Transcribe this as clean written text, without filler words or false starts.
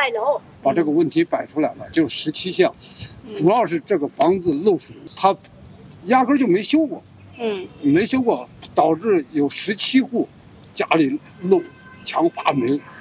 盖楼， 把这个问题摆出来了，就是17项，主要是这个房子漏水，它压根就没修过，没修过，导致有17户家里漏墙发霉。